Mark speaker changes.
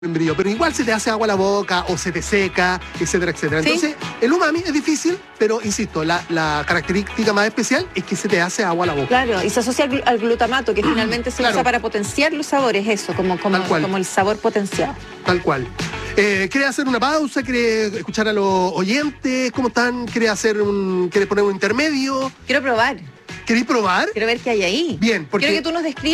Speaker 1: membrillo, pero igual se te hace agua a la boca o se te seca, etcétera, etcétera.
Speaker 2: ¿Sí?
Speaker 1: Entonces, el umami es difícil, pero insisto, la característica más especial es que se te hace agua a la boca.
Speaker 2: Claro, y se asocia al glutamato, que finalmente se
Speaker 1: Claro.
Speaker 2: usa para potenciar los sabores, eso, como
Speaker 1: Tal cual.
Speaker 2: el sabor potenciado.
Speaker 1: Tal cual. ¿Quieres hacer una pausa? ¿Quieres escuchar a los oyentes? ¿Cómo están? ¿Quieres poner un intermedio?
Speaker 2: Quiero probar,
Speaker 1: ¿Queréis probar?
Speaker 2: quiero ver qué hay ahí.
Speaker 1: Bien, porque...
Speaker 2: Quiero que tú nos describas